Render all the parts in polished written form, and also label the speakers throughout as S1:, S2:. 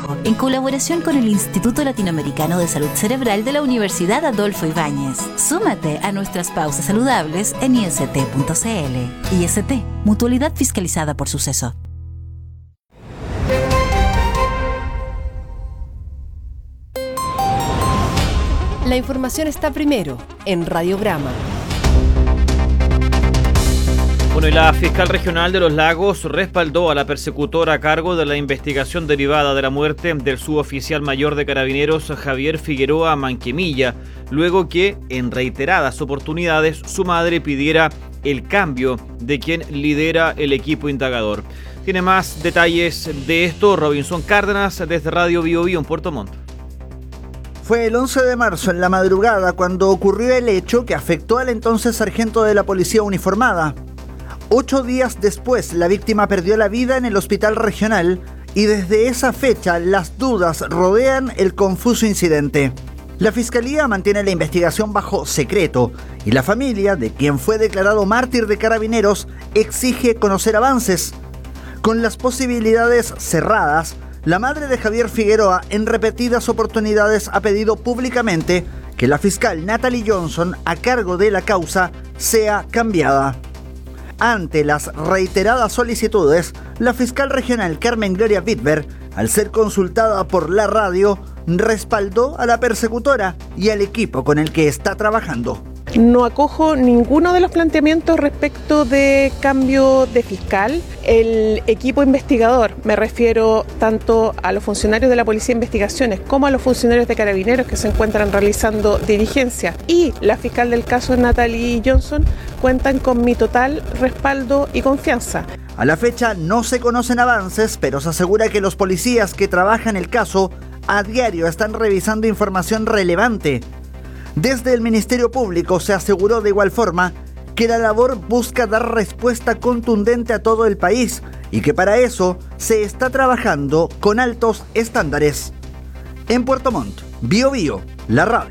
S1: Trabajo, en colaboración con el Instituto Latinoamericano de Salud Cerebral de la Universidad Adolfo Ibáñez. Súmate a nuestras pausas saludables en ist.cl. IST, Mutualidad Fiscalizada por Suceso.
S2: La información está primero en Radiograma.
S3: Bueno, y la fiscal regional de Los Lagos respaldó a la persecutora a cargo de la investigación derivada de la muerte del suboficial mayor de Carabineros Javier Figueroa Manquemilla, luego que, en reiteradas oportunidades, su madre pidiera el cambio de quien lidera el equipo indagador. Tiene más detalles de esto Robinson Cárdenas desde Radio Bio Bio en Puerto Montt.
S4: Fue el 11 de marzo en la madrugada cuando ocurrió el hecho que afectó al entonces sargento de la policía uniformada. 8 días después, la víctima perdió la vida en el hospital regional y desde esa fecha las dudas rodean el confuso incidente. La Fiscalía mantiene la investigación bajo secreto y la familia de quien fue declarado mártir de Carabineros exige conocer avances. Con las posibilidades cerradas, la madre de Javier Figueroa en repetidas oportunidades ha pedido públicamente que la fiscal Natalie Johnson, a cargo de la causa, sea cambiada. Ante las reiteradas solicitudes, la fiscal regional Carmen Gloria Wittberg, al ser consultada por la radio, respaldó a la persecutora y al equipo con el que está trabajando.
S5: No acojo ninguno de los planteamientos respecto de cambio de fiscal. El equipo investigador, me refiero tanto a los funcionarios de la Policía de Investigaciones como a los funcionarios de Carabineros que se encuentran realizando diligencia, y la fiscal del caso Natalie Johnson, cuentan con mi total respaldo y confianza.
S4: A la fecha no se conocen avances, pero se asegura que los policías que trabajan el caso a diario están revisando información relevante. Desde el Ministerio Público se aseguró de igual forma que la labor busca dar respuesta contundente a todo el país y que para eso se está trabajando con altos estándares. En Puerto Montt, Bio Bio, la radio.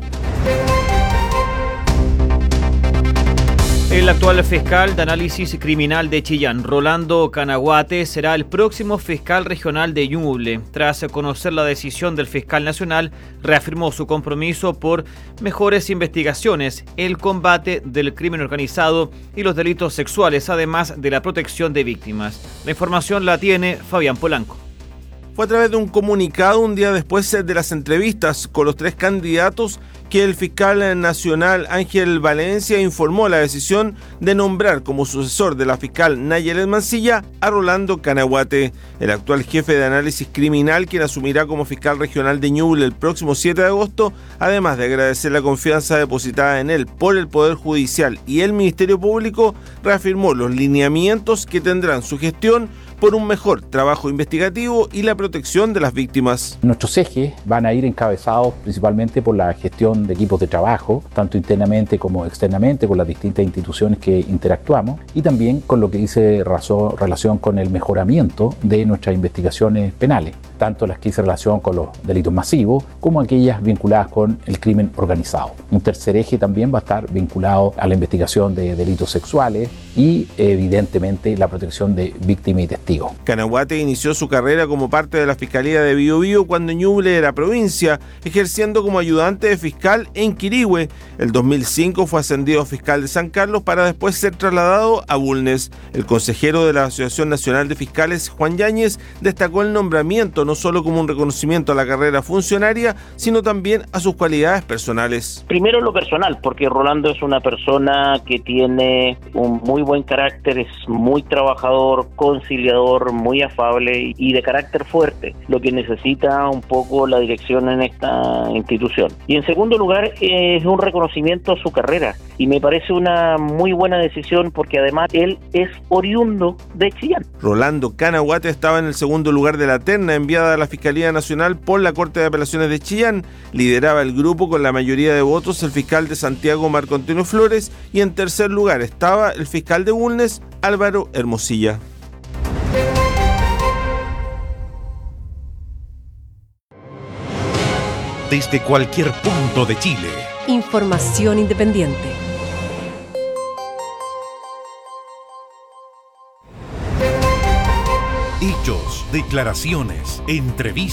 S3: El actual fiscal de análisis criminal de Chillán, Rolando Canaguate, será el próximo fiscal regional de Ñuble. Tras conocer la decisión del fiscal nacional, reafirmó su compromiso por mejores investigaciones, el combate del crimen organizado y los delitos sexuales, además de la protección de víctimas. La información la tiene Fabián Polanco.
S6: Fue a través de un comunicado un día después de las entrevistas con los 3 candidatos que el fiscal nacional Ángel Valencia informó la decisión de nombrar como sucesor de la fiscal Nayelet Mancilla a Rolando Canaguate, el actual jefe de análisis criminal, quien asumirá como fiscal regional de Ñuble el próximo 7 de agosto, además de agradecer la confianza depositada en él por el Poder Judicial y el Ministerio Público. Reafirmó los lineamientos que tendrán su gestión por un mejor trabajo investigativo y la protección de las víctimas.
S7: Nuestros ejes van a ir encabezados principalmente por la gestión de equipos de trabajo, tanto internamente como externamente, con las distintas instituciones que interactuamos, y también con lo que dice relación con el mejoramiento de nuestras investigaciones penales, tanto las que hice relación con los delitos masivos como aquellas vinculadas con el crimen organizado. Un tercer eje también va a estar vinculado a la investigación de delitos sexuales y evidentemente la protección de víctimas y testigos.
S6: Canaguate inició su carrera como parte de la Fiscalía de Bio Bio cuando Ñuble era provincia, ejerciendo como ayudante de fiscal en Quirihue. El 2005 fue ascendido a fiscal de San Carlos para después ser trasladado a Bulnes. El consejero de la Asociación Nacional de Fiscales, Juan Yáñez, destacó el nombramiento no solo como un reconocimiento a la carrera funcionaria, sino también a sus cualidades personales.
S8: Primero lo personal, porque Rolando es una persona que tiene un muy buen carácter, es muy trabajador, conciliador, muy afable y de carácter fuerte, lo que necesita un poco la dirección en esta institución. Y en segundo lugar, es un reconocimiento a su carrera y me parece una muy buena decisión porque además él es oriundo de Chillán.
S6: Rolando Canaguate estaba en el segundo lugar de la terna enviada a la Fiscalía Nacional por la Corte de Apelaciones de Chillán. Lideraba el grupo con la mayoría de votos el fiscal de Santiago, Marco Antonio Flores, y en tercer lugar estaba el fiscal de Bulnes, Álvaro Hermosilla.
S9: Desde cualquier punto de Chile.
S2: Información independiente.
S9: Hechos, declaraciones, entrevistas.